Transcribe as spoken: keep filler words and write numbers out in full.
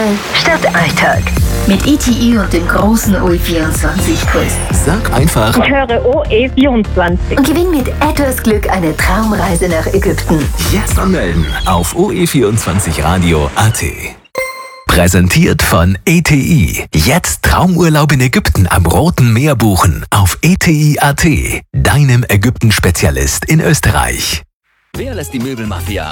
Schnell statt Alltag. Mit E T I und dem großen O E vierundzwanzig Quiz. Sag einfach. Ich höre O E vierundzwanzig. Und gewinn mit etwas Glück eine Traumreise nach Ägypten. Jetzt anmelden auf o e vierundzwanzig radio punkt a t. Präsentiert von E T I. Jetzt Traumurlaub in Ägypten am Roten Meer buchen auf e t i punkt a t. Deinem Ägypten-Spezialist in Österreich. Wer lässt die Möbelmafia